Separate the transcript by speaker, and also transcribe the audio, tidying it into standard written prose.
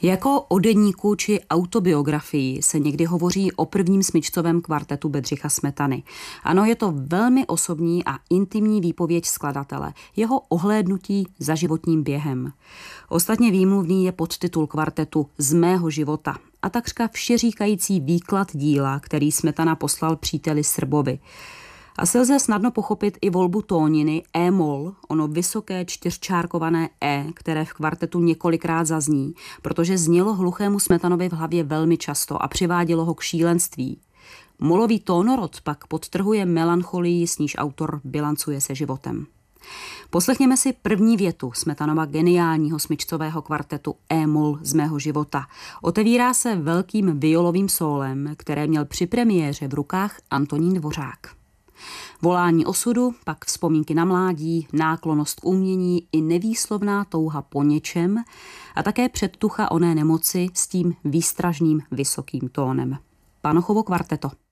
Speaker 1: Jako o deníku či autobiografii se někdy hovoří o prvním smyčcovém kvartetu Bedřicha Smetany. Ano, je to velmi osobní a intimní výpověď skladatele, jeho ohlédnutí za životním během. Ostatně výmluvný je podtitul kvartetu Z mého života a takřka všeříkající výklad díla, který Smetana poslal příteli Srbovi. Asi lze snadno pochopit i volbu tóniny E-moll, ono vysoké čtyřčárkované E, které v kvartetu několikrát zazní, protože znělo hluchému Smetanovi v hlavě velmi často a přivádělo ho k šílenství. Molový tónorod pak podtrhuje melancholii, s níž autor bilancuje se životem. Poslechněme si první větu Smetanova geniálního smyčcového kvartetu E-moll Z mého života. Otevírá se velkým violovým sólem, které měl při premiéře v rukách Antonín Dvořák. Volání osudu, pak vzpomínky na mládí, náklonnost k umění i nevýslovná touha po něčem a také předtucha oné nemoci s tím výstražným vysokým tónem. Panochovo kvarteto.